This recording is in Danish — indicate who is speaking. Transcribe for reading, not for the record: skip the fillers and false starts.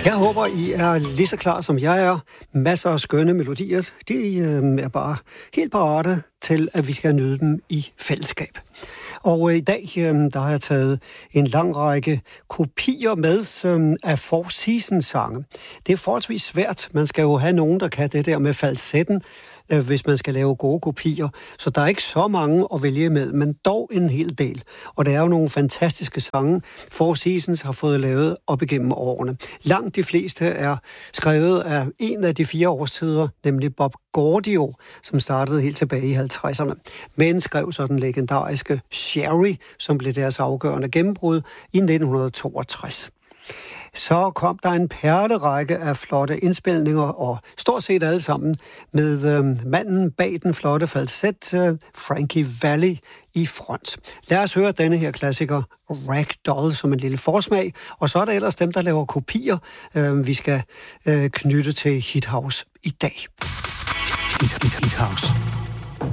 Speaker 1: Jeg håber, I er lige så klar, som jeg er. Masser af skønne melodier. De er bare helt parate til, at vi skal nyde dem i fællesskab. Og i dag, der har jeg taget en lang række kopier med af Four Seasons-sange. Det er forholdsvis svært. Man skal jo have nogen, der kan det der med falsetten, hvis man skal lave gode kopier. Så der er ikke så mange at vælge med, men dog en hel del. Og det er jo nogle fantastiske sange, Four Seasons har fået lavet op igennem årene. Langt de fleste er skrevet af en af de 4 årstider, nemlig Bob Gaudio, som startede helt tilbage i 50'erne. Men skrev så den legendariske Sherry, som blev deres afgørende gennembrud i 1962. Så kom der en perlerække af flotte indspilninger, og stort set alle sammen med manden bag den flotte falset, Frankie Valli, i front. Lad os høre denne her klassiker, Ragdoll, som en lille forsmag, og så er der ellers dem, der laver kopier, vi skal knytte til Hit House i dag.
Speaker 2: Hit House.